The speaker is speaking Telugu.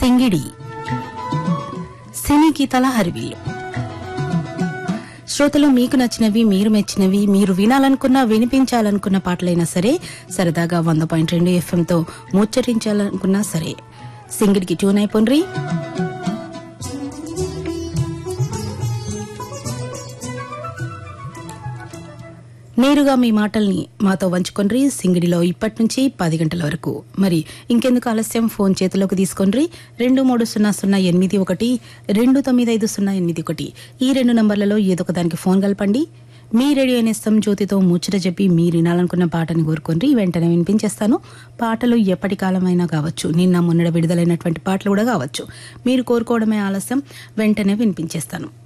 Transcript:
సింగిడి సినీ గీతాల హరివిల్లు. శ్రోతలు మీకు నచ్చినవి, మీరు మెచ్చినవి, మీరు వినాలనుకున్న, వినిపించాలనుకున్న పాటలైనా సరే, సరదాగా 100.2 FM ముచ్చరించాలనుకున్నా సరే, సింగిడికి ట్యూన్ అయిపోండ్రి. నేరుగా మీ మాటల్ని మాతో వంచుకొండ్రి. సింగిడిలో ఇప్పటి నుంచి 10 గంటల వరకు. మరి ఇంకెందుకు ఆలస్యం, ఫోన్ చేతిలోకి తీసుకొండ్రి. 230081 295081 ఈ 2 నంబర్లలో ఏదొక దానికి ఫోన్ కలపండి. మీ రేడియో నేస్తం జ్యోతితో ముచ్చట చెప్పి మీరు వినాలనుకున్న పాటని కోరుకోండి, వెంటనే వినిపించేస్తాను. పాటలు ఎప్పటి కాలమైనా కావచ్చు, నిన్న మొన్నడ విడుదలైనటువంటి పాటలు కూడా కావచ్చు. మీరు కోరుకోవడమే ఆలస్యం, వెంటనే వినిపించేస్తాను.